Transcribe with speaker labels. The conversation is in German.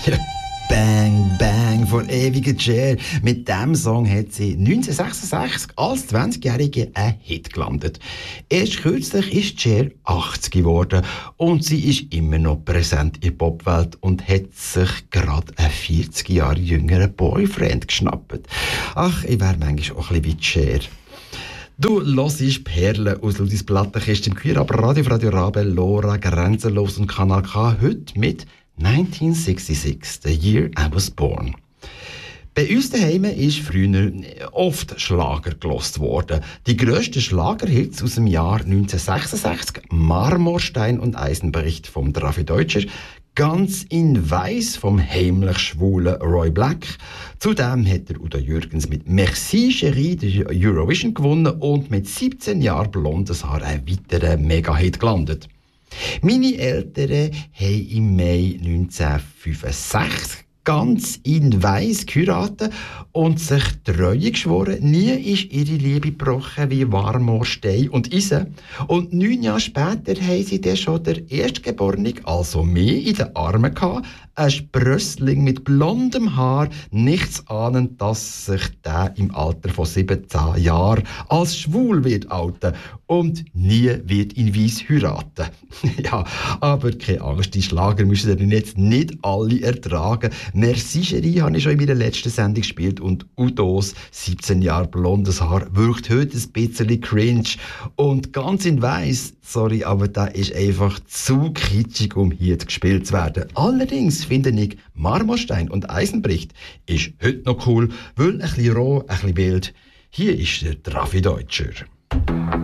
Speaker 1: Bang, bang, vor ewiger Cher. Mit diesem Song hat sie 1966 als 20-Jährige einen Hit gelandet. Erst kürzlich ist Cher 80 geworden und sie ist immer noch präsent in der Popwelt und hat sich gerade einen 40 Jahre jüngeren Boyfriend geschnappt. Ach, ich wäre manchmal auch ein bisschen wie Cher. Du hörst Perlen aus Ludis Plattenkiste im Queer-Ab-Radio auf Radio Rabe, Lora, Grenzenlos und Kanal K. Heute mit 1966, the year I was born. Bei uns daheim ist früher oft Schlager gelost worden. Die grössten Schlagerhits aus dem Jahr 1966, Marmorstein und Eisenbericht vom Drafi Deutscher, Ganz in Weiss vom heimlich schwulen Roy Black. Zudem hat der Udo Jürgens mit Merci Chérie den Eurovision gewonnen und mit 17 Jahren blondes Haar einen weiteren Mega-Hit gelandet. Meine Eltern haben im Mai 1965 ganz in Weiss geheiratet und sich Treue geschworen. Nie ist ihre Liebe gebrochen wie Marmorstein und Eisen. Und 9 Jahre später haben sie dann schon der Erstgeborene, also mich, in den Armen gehabt. Ein Sprössling mit blondem Haar, nichts ahnend, dass sich der im Alter von 17 Jahren als schwul wird outen und nie wird in Weiss heiraten. Ja, aber keine Angst, die Schlager müssen ihr jetzt nicht alle ertragen. Merci Chérie habe ich schon in meiner letzten Sendung gespielt und Udos 17 Jahre blondes Haar wirkt heute ein bisschen cringe. Und Ganz in Weiss, sorry, aber der ist einfach zu kitschig, um hier gespielt zu werden. Allerdings finde ich, Marmorstein und Eisenbricht ist heute noch cool, weil ein bisschen roh, ein bisschen wild. Hier ist der Drafi Deutscher.